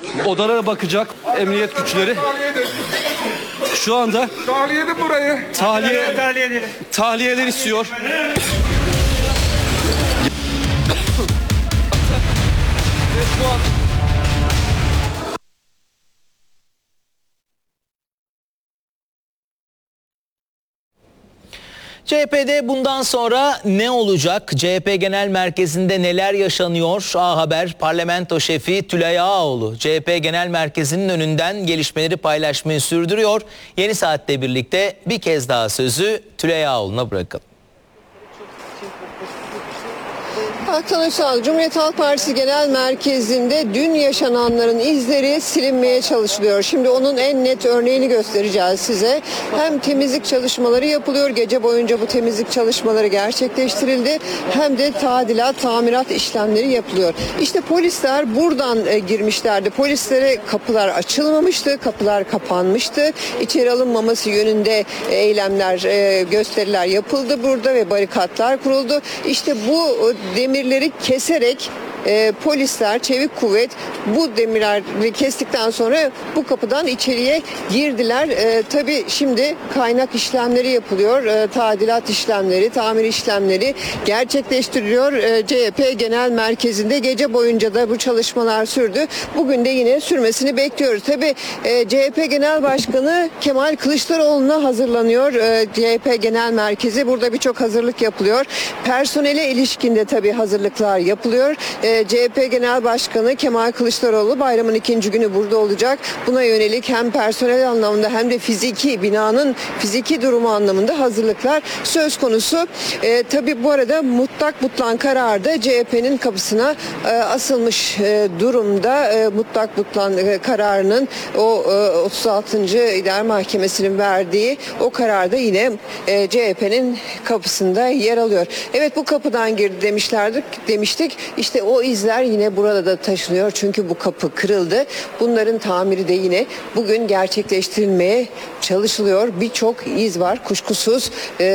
odalara bakacak emniyet güçleri. Şu anda tahliyeler istiyor. Şu an CHP'de bundan sonra ne olacak? CHP Genel Merkezi'nde neler yaşanıyor? A Haber Parlamento Şefi Tülay Ağaoğlu CHP Genel Merkezi'nin önünden gelişmeleri paylaşmayı sürdürüyor. Yeni Saat'le birlikte bir kez daha sözü Tülay Ağaoğlu'na bırakalım. Hakan Ünsal, Cumhuriyet Halk Partisi Genel Merkezi'nde dün yaşananların izleri silinmeye çalışılıyor. Şimdi onun en net örneğini göstereceğiz size. Hem temizlik çalışmaları yapılıyor, gece boyunca bu temizlik çalışmaları gerçekleştirildi. Hem de tadilat, tamirat işlemleri yapılıyor. İşte polisler buradan girmişlerdi. Polislere kapılar açılmamıştı, kapılar kapanmıştı. İçeri alınmaması yönünde eylemler, gösteriler yapıldı burada ve barikatlar kuruldu. İşte bu demirleri keserek polisler, çevik kuvvet bu demirleri kestikten sonra bu kapıdan içeriye girdiler. Tabii şimdi kaynak işlemleri yapılıyor. Tadilat işlemleri, tamir işlemleri gerçekleştiriliyor. CHP Genel Merkezi'nde gece boyunca da bu çalışmalar sürdü. Bugün de yine sürmesini bekliyoruz. Tabii CHP Genel Başkanı Kemal Kılıçdaroğlu'na hazırlanıyor. CHP Genel Merkezi, burada birçok hazırlık yapılıyor. Personele ilişkin de tabii hazırlıklar yapılıyor. CHP Genel Başkanı Kemal Kılıçdaroğlu bayramın ikinci günü burada olacak. Buna yönelik hem personel anlamında hem de binanın fiziki durumu anlamında hazırlıklar söz konusu. Tabii bu arada mutlak butlan kararı da CHP'nin kapısına asılmış durumda. Mutlak butlan kararının o 36. İdare Mahkemesi'nin verdiği o karar da yine CHP'nin kapısında yer alıyor. Evet, bu kapıdan girdi demiştik. İşte o izler yine burada da taşınıyor. Çünkü bu kapı kırıldı. Bunların tamiri de yine bugün gerçekleştirilmeye çalışılıyor. Birçok iz var kuşkusuz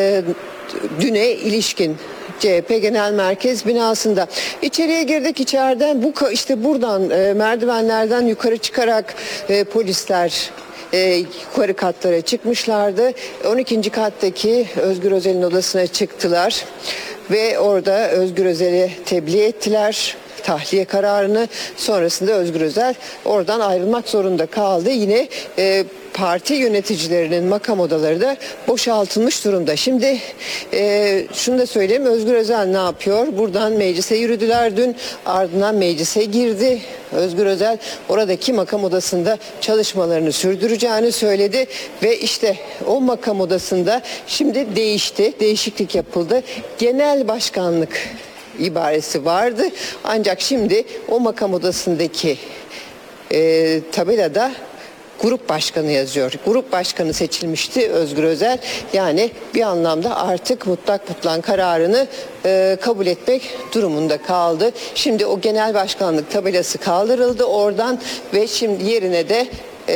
düne ilişkin. CHP Genel Merkez binasında. İçeriye girdik. İçeriden işte buradan merdivenlerden yukarı çıkarak polisler yukarı katlara çıkmışlardı. 12. kattaki Özgür Özel'in odasına çıktılar ve orada Özgür Özel'i tebliğ ettiler. Tahliye kararını, sonrasında Özgür Özel oradan ayrılmak zorunda kaldı. Yine parti yöneticilerinin makam odaları da boşaltılmış durumda. Şimdi şunu da söyleyeyim, Özgür Özel ne yapıyor? Buradan meclise yürüdüler dün, ardından meclise girdi. Özgür Özel oradaki makam odasında çalışmalarını sürdüreceğini söyledi ve işte o makam odasında şimdi değişiklik yapıldı. Genel başkanlık ibaresi vardı. Ancak şimdi o makam odasındaki tabelada grup başkanı yazıyor. Grup başkanı seçilmişti Özgür Özel. Yani bir anlamda artık mutlak butlan kararını kabul etmek durumunda kaldı. Şimdi o genel başkanlık tabelası kaldırıldı oradan ve şimdi yerine de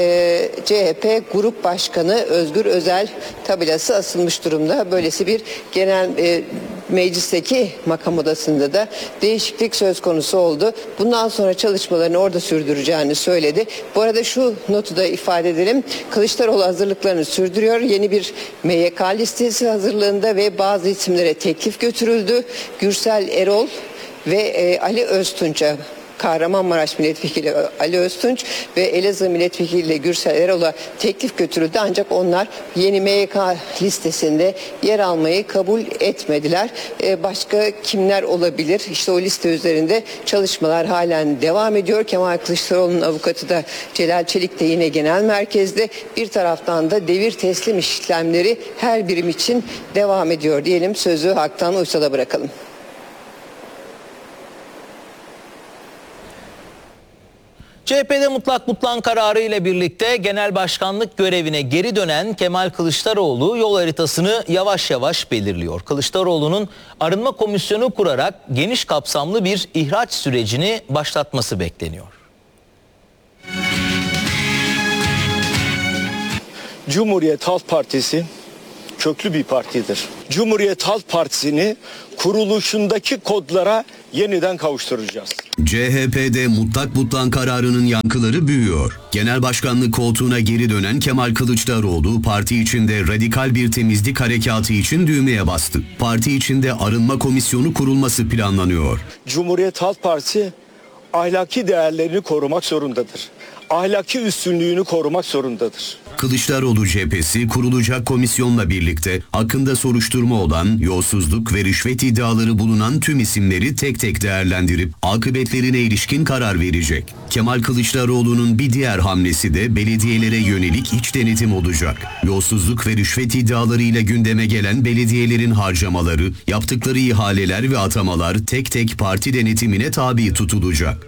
CHP Grup Başkanı Özgür Özel tabelası asılmış durumda. Böylesi bir genel meclisteki makam odasında da değişiklik söz konusu oldu. Bundan sonra çalışmalarını orada sürdüreceğini söyledi. Bu arada şu notu da ifade edelim. Kılıçdaroğlu hazırlıklarını sürdürüyor. Yeni bir MYK listesi hazırlığında ve bazı isimlere teklif götürüldü. Gürsel Erol ve Ali Öztunç'a, Kahramanmaraş Milletvekili Ali Öztunç ve Elazığ Milletvekili Gürsel Erol'a teklif götürüldü. Ancak onlar yeni MYK listesinde yer almayı kabul etmediler. Başka kimler olabilir? İşte o liste üzerinde çalışmalar halen devam ediyor. Kemal Kılıçdaroğlu'nun avukatı da Celal Çelik de yine genel merkezde. Bir taraftan da devir teslim işlemleri her birim için devam ediyor diyelim. Sözü Haktan Uysal'a bırakalım. CHP'de mutlak butlan kararı ile birlikte genel başkanlık görevine geri dönen Kemal Kılıçdaroğlu yol haritasını yavaş yavaş belirliyor. Kılıçdaroğlu'nun arınma komisyonu kurarak geniş kapsamlı bir ihraç sürecini başlatması bekleniyor. Cumhuriyet Halk Partisi köklü bir partidir. Cumhuriyet Halk Partisi'ni kuruluşundaki kodlara yeniden kavuşturacağız. CHP'de mutlak butlan kararının yankıları büyüyor. Genel başkanlık koltuğuna geri dönen Kemal Kılıçdaroğlu parti içinde radikal bir temizlik harekatı için düğmeye bastı. Parti içinde arınma komisyonu kurulması planlanıyor. Cumhuriyet Halk Partisi ahlaki değerlerini korumak zorundadır. Ahlaki üstünlüğünü korumak zorundadır. Kılıçdaroğlu cephesi kurulacak komisyonla birlikte hakkında soruşturma olan, yolsuzluk ve rüşvet iddiaları bulunan tüm isimleri tek tek değerlendirip akıbetlerine ilişkin karar verecek. Kemal Kılıçdaroğlu'nun bir diğer hamlesi de belediyelere yönelik iç denetim olacak. Yolsuzluk ve rüşvet iddialarıyla gündeme gelen belediyelerin harcamaları, yaptıkları ihaleler ve atamalar tek tek parti denetimine tabi tutulacak.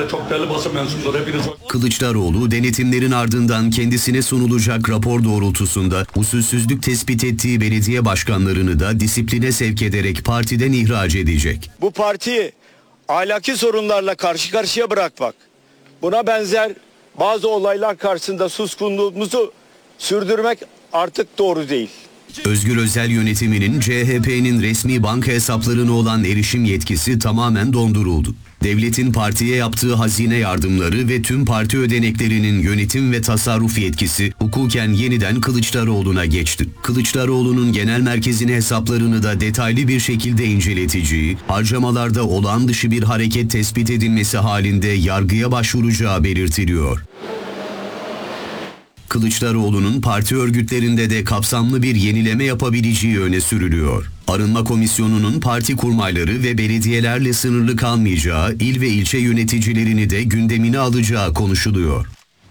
Kılıçdaroğlu denetimlerin ardından kendisine sunulacak rapor doğrultusunda usulsüzlük tespit ettiği belediye başkanlarını da disipline sevk ederek partiden ihraç edecek. Bu partiyi ahlaki sorunlarla karşı karşıya bırakmak, buna benzer bazı olaylar karşısında suskunluğumuzu sürdürmek artık doğru değil. Özgür Özel yönetiminin CHP'nin resmi banka hesaplarına olan erişim yetkisi tamamen donduruldu. Devletin partiye yaptığı hazine yardımları ve tüm parti ödeneklerinin yönetim ve tasarruf yetkisi hukuken yeniden Kılıçdaroğlu'na geçti. Kılıçdaroğlu'nun genel merkezin hesaplarını da detaylı bir şekilde inceleteceği, harcamalarda olağan dışı bir hareket tespit edilmesi halinde yargıya başvuracağı belirtiliyor. Kılıçdaroğlu'nun parti örgütlerinde de kapsamlı bir yenileme yapabileceği öne sürülüyor. Arınma Komisyonu'nun parti kurmayları ve belediyelerle sınırlı kalmayacağı, il ve ilçe yöneticilerini de gündemine alacağı konuşuluyor.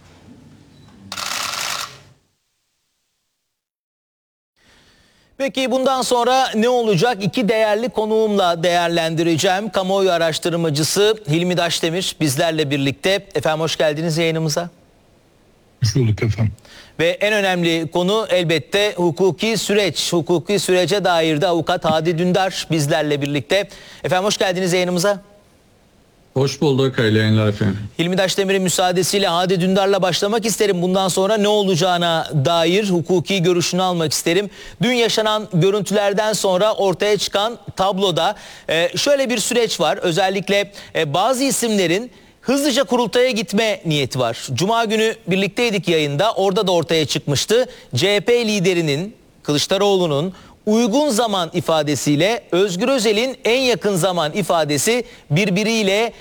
Peki bundan sonra ne olacak? İki değerli konuğumla değerlendireceğim. Kamuoyu araştırmacısı Hilmi Daşdemir bizlerle birlikte. Efendim hoş geldiniz yayınımıza. Hoş bulduk efendim. Ve en önemli konu elbette hukuki süreç. Hukuki sürece dair de avukat Hadi Dündar bizlerle birlikte. Efendim hoş geldiniz yayınımıza. Hoş bulduk, hayırlı yayınlar efendim. Hilmi Daşdemir'in müsaadesiyle Hadi Dündar'la başlamak isterim. Bundan sonra ne olacağına dair hukuki görüşünü almak isterim. Dün yaşanan görüntülerden sonra ortaya çıkan tabloda şöyle bir süreç var. Özellikle bazı isimlerin hızlıca kurultaya gitme niyeti var. Cuma günü birlikteydik yayında. Orada da ortaya çıkmıştı. CHP liderinin, Kılıçdaroğlu'nun uygun zaman ifadesiyle Özgür Özel'in en yakın zaman ifadesi birbiriyle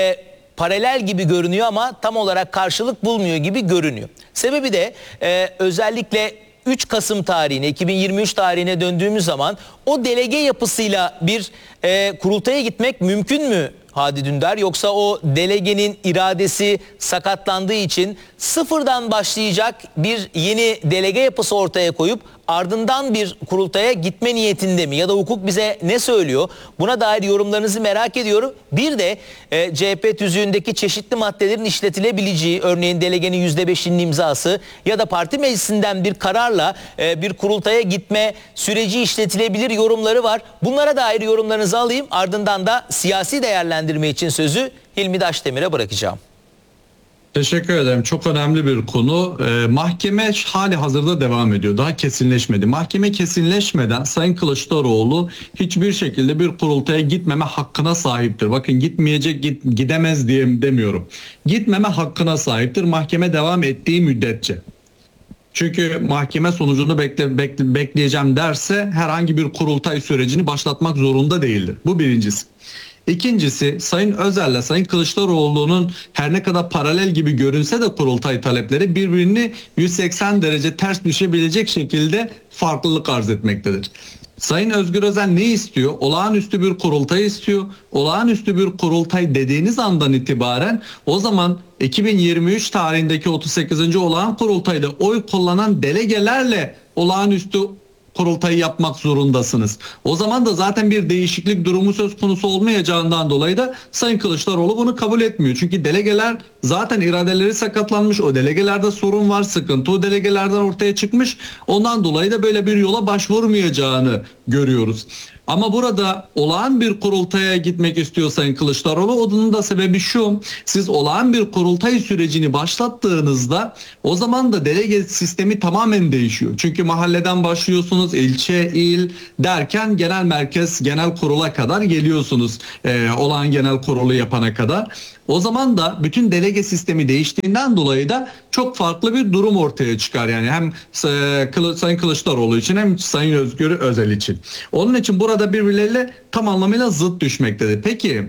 paralel gibi görünüyor ama tam olarak karşılık bulmuyor gibi görünüyor. Sebebi de özellikle 3 Kasım tarihine, 2023 tarihine döndüğümüz zaman o delege yapısıyla bir kurultaya gitmek mümkün mü Hadi Dündar? Yoksa o delegenin iradesi sakatlandığı için sıfırdan başlayacak bir yeni delege yapısı ortaya koyup ardından bir kurultaya gitme niyetinde mi? Ya da hukuk bize ne söylüyor? Buna dair yorumlarınızı merak ediyorum. Bir de CHP tüzüğündeki çeşitli maddelerin işletilebileceği, örneğin delegenin %5'inin imzası ya da parti meclisinden bir kararla bir kurultaya gitme süreci işletilebilir yorumları var. Bunlara dair yorumlarınızı alayım. Ardından da siyasi değerlendirme için sözü Hilmi Daşdemir'e bırakacağım. Teşekkür ederim. Çok önemli bir konu. Mahkeme hali hazırda devam ediyor. Daha kesinleşmedi. Mahkeme kesinleşmeden Sayın Kılıçdaroğlu hiçbir şekilde bir kurultaya gitmeme hakkına sahiptir. Bakın gitmeyecek, gidemez diye demiyorum. Gitmeme hakkına sahiptir. Mahkeme devam ettiği müddetçe. Çünkü mahkeme sonucunu bekleyeceğim derse herhangi bir kurultay sürecini başlatmak zorunda değildir. Bu birincisi. İkincisi, Sayın Özel'le Sayın Kılıçdaroğlu'nun her ne kadar paralel gibi görünse de kurultay talepleri birbirini 180 derece ters düşebilecek şekilde farklılık arz etmektedir. Sayın Özgür Özel ne istiyor? Olağanüstü bir kurultay istiyor. Olağanüstü bir kurultay dediğiniz andan itibaren o zaman 2023 tarihindeki 38. olağan kurultayda oy kullanan delegelerle olağanüstü kurultayı yapmak zorundasınız. O zaman da zaten bir değişiklik durumu söz konusu olmayacağından dolayı da Sayın Kılıçdaroğlu bunu kabul etmiyor. Çünkü delegeler zaten iradeleri sakatlanmış. O delegelerde sorun var, sıkıntı o delegelerden ortaya çıkmış. Ondan dolayı da böyle bir yola başvurmayacağını görüyoruz. Ama burada olağan bir kurultaya gitmek istiyor Sayın Kılıçdaroğlu. Onun da sebebi şu: siz olağan bir kurultay sürecini başlattığınızda o zaman da delege sistemi tamamen değişiyor. Çünkü mahalleden başlıyorsunuz, ilçe, il derken genel merkez, genel kurula kadar geliyorsunuz. Olağan genel kurulu yapana kadar. O zaman da bütün delege sistemi değiştiğinden dolayı da çok farklı bir durum ortaya çıkar. Yani hem Sayın Kılıçdaroğlu için hem Sayın Özgür Özel için. Onun için burada birbirleriyle tam anlamıyla zıt düşmektedir. Peki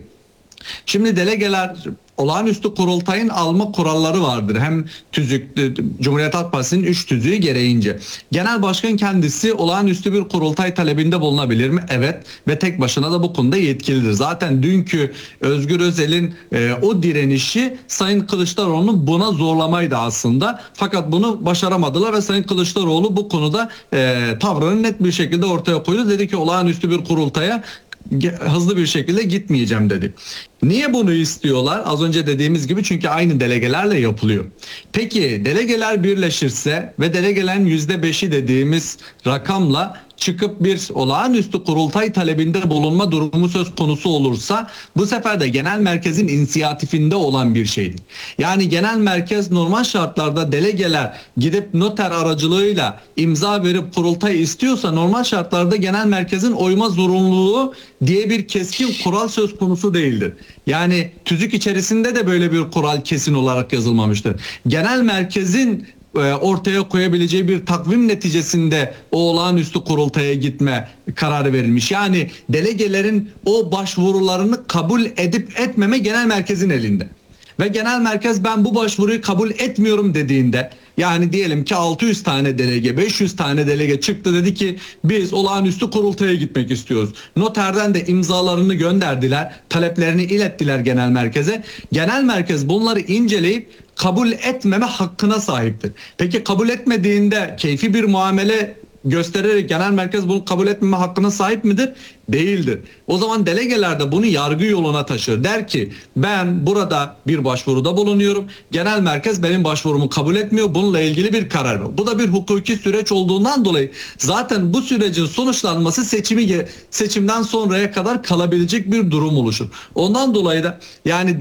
şimdi delegeler, olağanüstü kurultayın alma kuralları vardır. Hem Cumhuriyet Halk Partisi'nin 3 tüzüğü gereğince. Genel başkan kendisi olağanüstü bir kurultay talebinde bulunabilir mi? Evet, ve tek başına da bu konuda yetkilidir. Zaten dünkü Özgür Özel'in o direnişi Sayın Kılıçdaroğlu'nun buna zorlamaydı aslında. Fakat bunu başaramadılar ve Sayın Kılıçdaroğlu bu konuda tavrını net bir şekilde ortaya koydu. Dedi ki olağanüstü bir kurultaya hızlı bir şekilde gitmeyeceğim dedi. Niye bunu istiyorlar? Az önce dediğimiz gibi çünkü aynı delegelerle yapılıyor. Peki delegeler birleşirse ve delegelerin %5'i dediğimiz rakamla çıkıp bir olağanüstü kurultay talebinde bulunma durumu söz konusu olursa bu sefer de genel merkezin inisiyatifinde olan bir şeydir. Yani genel merkez normal şartlarda delegeler gidip noter aracılığıyla imza verip kurultay istiyorsa normal şartlarda genel merkezin oyma zorunluluğu diye bir keskin kural söz konusu değildir. Yani tüzük içerisinde de böyle bir kural kesin olarak yazılmamıştır. Genel merkezin ortaya koyabileceği bir takvim neticesinde o olağanüstü kurultaya gitme kararı verilmiş. Yani delegelerin o başvurularını kabul edip etmeme genel merkezin elinde. Ve genel merkez ben bu başvuruyu kabul etmiyorum dediğinde, yani diyelim ki 600 tane delege, 500 tane delege çıktı, dedi ki biz olağanüstü kurultaya gitmek istiyoruz. Noterden de imzalarını gönderdiler, taleplerini ilettiler genel merkeze. Genel merkez bunları inceleyip kabul etmeme hakkına sahiptir. Peki kabul etmediğinde keyfi bir muamele göstererek genel merkez bunu kabul etmeme hakkına sahip midir? Değildir. O zaman delegeler de bunu yargı yoluna taşır. Der ki ben burada bir başvuruda bulunuyorum. Genel merkez benim başvurumu kabul etmiyor. Bununla ilgili bir karar var. Bu da bir hukuki süreç olduğundan dolayı zaten bu sürecin sonuçlanması seçimden sonraya kadar kalabilecek bir durum oluşur. Ondan dolayı da yani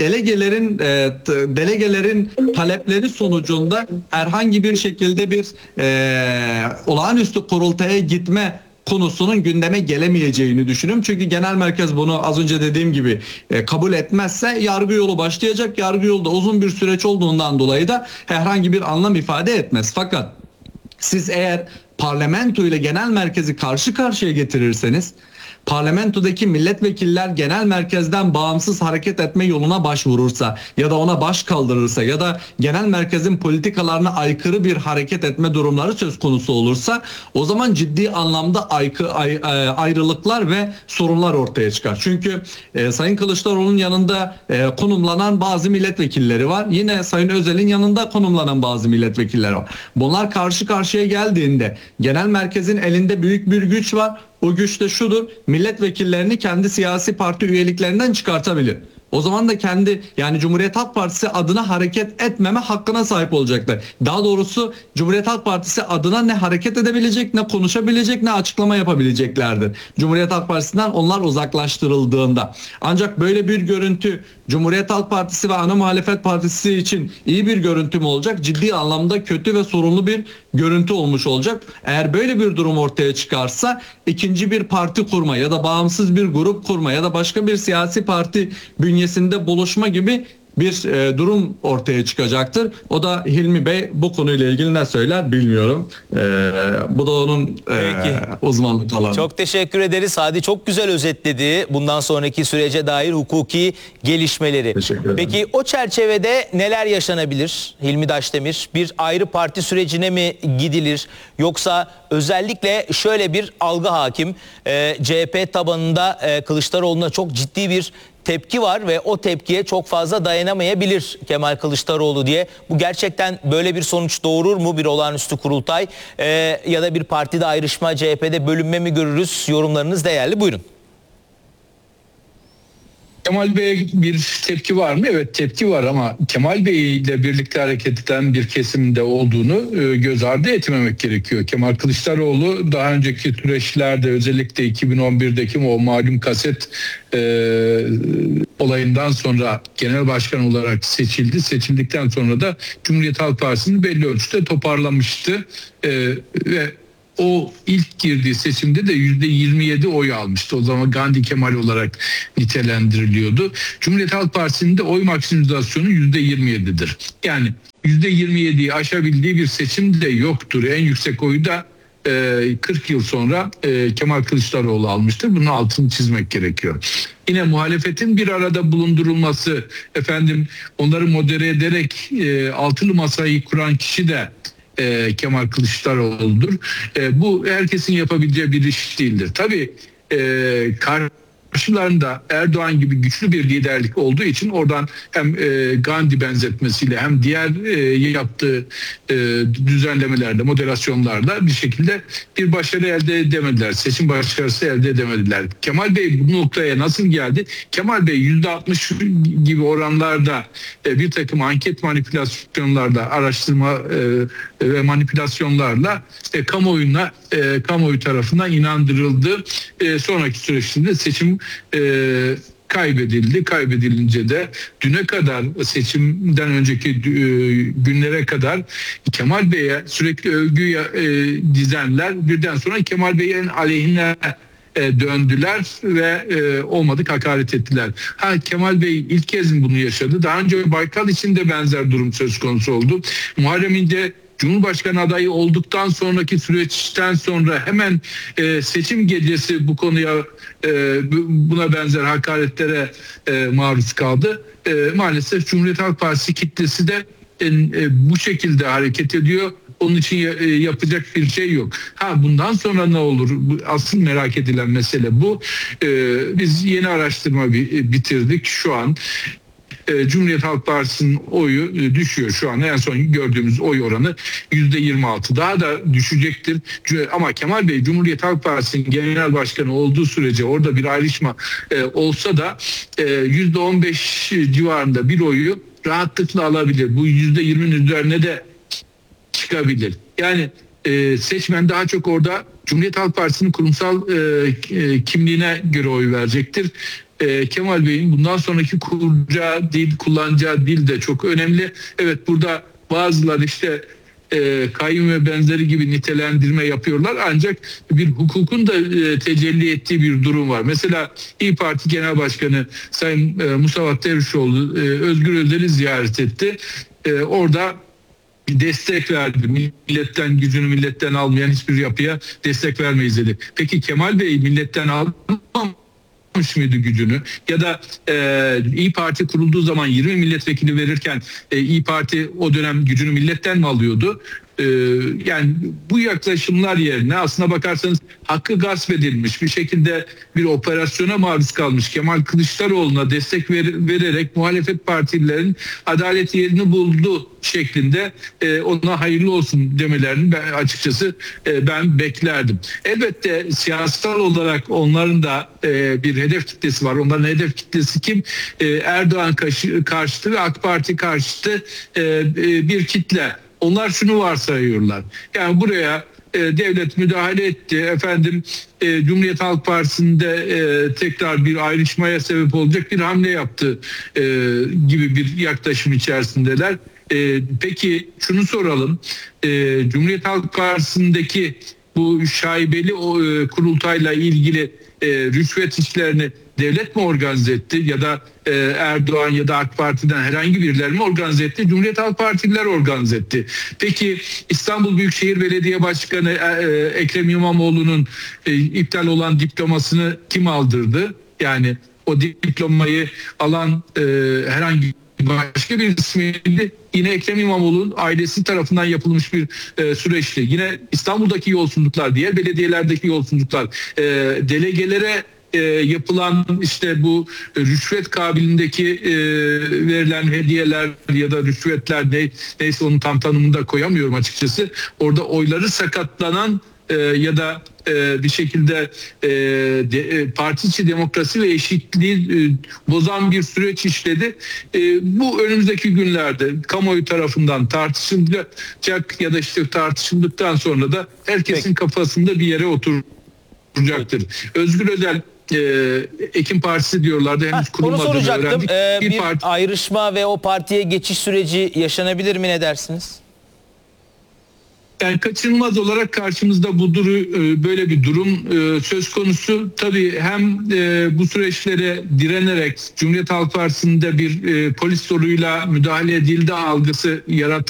delegelerin talepleri sonucunda herhangi bir şekilde bir olağanüstü kurultaya gitme konusunun gündeme gelemeyeceğini düşünüyorum. Çünkü genel merkez bunu az önce dediğim gibi kabul etmezse yargı yolu başlayacak. Yargı yolu da uzun bir süreç olduğundan dolayı da herhangi bir anlam ifade etmez. Fakat siz eğer parlamento ile genel merkezi karşı karşıya getirirseniz, parlamentodaki milletvekiller genel merkezden bağımsız hareket etme yoluna başvurursa ya da ona baş kaldırırsa ya da genel merkezin politikalarına aykırı bir hareket etme durumları söz konusu olursa o zaman ciddi anlamda ayrılıklar ve sorunlar ortaya çıkar. Çünkü Sayın Kılıçdaroğlu'nun yanında konumlanan bazı milletvekilleri var. Yine Sayın Özel'in yanında konumlanan bazı milletvekilleri var. Bunlar karşı karşıya geldiğinde genel merkezin elinde büyük bir güç var. O güç de şudur: milletvekillerini kendi siyasi parti üyeliklerinden çıkartabilir. O zaman da kendi, yani Cumhuriyet Halk Partisi adına hareket etmeme hakkına sahip olacaklar. Daha doğrusu Cumhuriyet Halk Partisi adına ne hareket edebilecek, ne konuşabilecek, ne açıklama yapabileceklerdir. Cumhuriyet Halk Partisi'nden onlar uzaklaştırıldığında. Ancak böyle bir görüntü Cumhuriyet Halk Partisi ve ana muhalefet partisi için iyi bir görüntü mü olacak? Ciddi anlamda kötü ve sorunlu bir görüntü olmuş olacak. Eğer böyle bir durum ortaya çıkarsa ikinci bir parti kurma ya da bağımsız bir grup kurma ya da başka bir siyasi parti bünyesinde buluşma gibi bir durum ortaya çıkacaktır. O da Hilmi Bey bu konuyla ilgili ne söyler bilmiyorum. Bu da onun uzmanlık alanı. Çok teşekkür ederiz. Hadi çok güzel özetledi bundan sonraki sürece dair hukuki gelişmeleri. Teşekkür ederim. Peki o çerçevede neler yaşanabilir Hilmi Daşdemir? Bir ayrı parti sürecine mi gidilir? Yoksa özellikle şöyle bir algı hakim. CHP tabanında Kılıçdaroğlu'na çok ciddi bir tepki var ve o tepkiye çok fazla dayanamayabilir Kemal Kılıçdaroğlu diye. Bu gerçekten böyle bir sonuç doğurur mu, bir olağanüstü kurultay ya da bir partide ayrışma, CHP'de bölünme mi görürüz? Yorumlarınız değerli, buyurun. Kemal Bey'e bir tepki var mı? Evet, tepki var ama Kemal Bey ile birlikte hareket eden bir kesimde olduğunu göz ardı etmemek gerekiyor. Kemal Kılıçdaroğlu daha önceki süreçlerde, özellikle 2011'deki o malum kaset olayından sonra genel başkan olarak seçildi. Seçildikten sonra da Cumhuriyet Halk Partisi'ni belli ölçüde toparlamıştı ve o ilk girdiği seçimde de %27 oy almıştı. O zaman Gandhi Kemal olarak nitelendiriliyordu. Cumhuriyet Halk Partisi'nin de oy maksimizasyonu %27'dir. Yani %27'yi aşabildiği bir seçim de yoktur. En yüksek oyu da 40 yıl sonra Kemal Kılıçdaroğlu almıştır. Bunun altını çizmek gerekiyor. Yine muhalefetin bir arada bulundurulması, onları modere ederek altılı masayı kuran kişi de Kemal Kılıçdaroğlu'dur. Bu herkesin yapabileceği bir iş değildir. Tabii karşılarında Erdoğan gibi güçlü bir liderlik olduğu için oradan hem Gandhi benzetmesiyle hem diğer yaptığı düzenlemelerle, moderasyonlarla bir şekilde bir başarı elde edemediler. Seçim başarısı elde edemediler. Kemal Bey bu noktaya nasıl geldi? Kemal Bey %60 gibi oranlarda bir takım anket manipülasyonlarla, araştırma ve manipülasyonlarla kamuoyu tarafından inandırıldı. Sonraki süreçte seçim kaybedildi. Kaybedilince de düne kadar, seçimden önceki günlere kadar Kemal Bey'e sürekli övgü dizenler birden sonra Kemal Bey'in aleyhine döndüler ve olmadık hakaret ettiler. Kemal Bey ilk kez bunu yaşadı. Daha önce Baykal için de benzer durum söz konusu oldu. Muharrem İnce Cumhurbaşkanı adayı olduktan sonraki süreçten sonra hemen seçim gecesi bu konuya buna benzer hakaretlere maruz kaldı. Maalesef Cumhuriyet Halk Partisi kitlesi de bu şekilde hareket ediyor. Onun için yapacak bir şey yok. Bundan sonra ne olur? Asıl merak edilen mesele bu. Biz yeni araştırma bitirdik şu an. Cumhuriyet Halk Partisi'nin oyu düşüyor şu an. En son gördüğümüz oy oranı %26. Daha da düşecektir. Ama Kemal Bey Cumhuriyet Halk Partisi'nin genel başkanı olduğu sürece orada bir ayrışma olsa da %15 civarında bir oyu rahatlıkla alabilir. Bu %20'nin üzerine de çıkabilir. Yani seçmen daha çok orada Cumhuriyet Halk Partisi'nin kurumsal kimliğine göre oy verecektir. Kemal Bey'in bundan sonraki kullanacağı dil de çok önemli. Evet, burada bazıları kayyum ve benzeri gibi nitelendirme yapıyorlar, ancak bir hukukun da tecelli ettiği bir durum var. Mesela İYİ Parti Genel Başkanı Sayın Musavat Dervişoğlu Özgür Özel'i ziyaret etti. Orada destek verdi. Gücünü milletten almayan hiçbir yapıya destek vermeyiz dedi. Peki Kemal Bey milletten almış mıydı gücünü? Ya da İYİ Parti kurulduğu zaman 20 milletvekili verirken İYİ Parti o dönem gücünü milletten mi alıyordu? Yani bu yaklaşımlar yerine aslına bakarsanız hakkı gasp edilmiş bir şekilde bir operasyona maruz kalmış Kemal Kılıçdaroğlu'na destek vererek muhalefet partilerin adalet yerini buldu şeklinde ona hayırlı olsun demelerini açıkçası ben beklerdim. Elbette siyasal olarak onların da bir hedef kitlesi var. Onların hedef kitlesi kim? Erdoğan karşıtı ve AK Parti karşıtı bir kitle. Onlar şunu varsayıyorlar. Yani buraya devlet müdahale etti. Cumhuriyet Halk Partisi'nde tekrar bir ayrışmaya sebep olacak bir hamle yaptı gibi bir yaklaşım içerisindeler. Peki şunu soralım. Cumhuriyet Halk Partisi'ndeki bu şaibeli kurultayla ilgili rüşvet işlerini devlet mi organize etti ya da Erdoğan ya da AK Parti'den herhangi birileri mi organize etti? Cumhuriyet Halk Partililer organize etti. Peki İstanbul Büyükşehir Belediye Başkanı Ekrem İmamoğlu'nun iptal olan diplomasını kim aldırdı? Yani o diplomayı alan herhangi başka bir ismiydi. Yine Ekrem İmamoğlu'nun ailesi tarafından yapılmış bir süreçti. Yine İstanbul'daki yolsuzluklar, diğer belediyelerdeki yolsuzluklar, delegelere yapılan bu rüşvet kabilindeki verilen hediyeler ya da rüşvetler neyse onun tam tanımını da koyamıyorum açıkçası. Orada oyları sakatlanan ya da bir şekilde parti içi demokrasi ve eşitliği bozan bir süreç işledi. Bu önümüzdeki günlerde kamuoyu tarafından tartışılacak ya da işte tartışıldıktan sonra da herkesin kafasında bir yere oturacaktır. Özgür Özel Ekim Partisi diyorlardı, henüz Onu kurulmadığını soracaktım. öğrendik. Bir ayrışma ve o partiye geçiş süreci yaşanabilir mi, ne dersiniz? Yani kaçınılmaz olarak karşımızda böyle bir durum söz konusu. Tabii hem bu süreçlere direnerek Cumhuriyet Halk Partisi'nde bir polis zoruyla müdahale edildi algısı